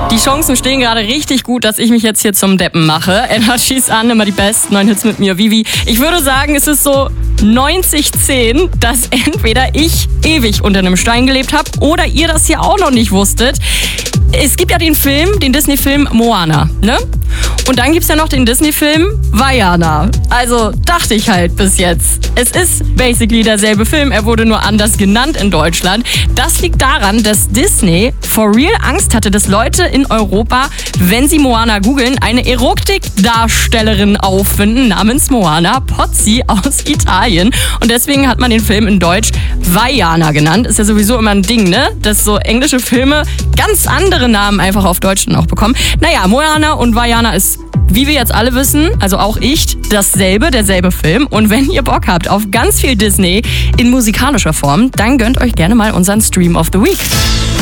Die Chancen stehen gerade richtig gut, dass ich mich jetzt hier zum Deppen mache. Ella, schieß an, immer die besten 9 Hits mit mir. Vivi, ich würde sagen, es ist so 90-10, dass entweder ich ewig unter einem Stein gelebt habe oder ihr das hier auch noch nicht wusstet. Es gibt ja den Disney-Film Moana, ne? Und dann gibt's ja noch den Disney-Film Vaiana. Also dachte ich halt bis jetzt. Es ist basically derselbe Film, er wurde nur anders genannt in Deutschland. Das liegt daran, dass Disney for real Angst hatte, dass Leute in Europa, wenn sie Moana googeln, eine Erotikdarstellerin auffinden namens Moana Pozzi aus Italien. Und deswegen hat man den Film in Deutsch Vaiana genannt. Ist ja sowieso immer ein Ding, ne? Dass so englische Filme ganz andere Namen einfach auf Deutsch dann auch bekommen. Naja, Moana und Vaiana ist, wie wir jetzt alle wissen, also auch ich, derselbe Film. Und wenn ihr Bock habt auf ganz viel Disney in musikalischer Form, dann gönnt euch gerne mal unseren Stream of the Week.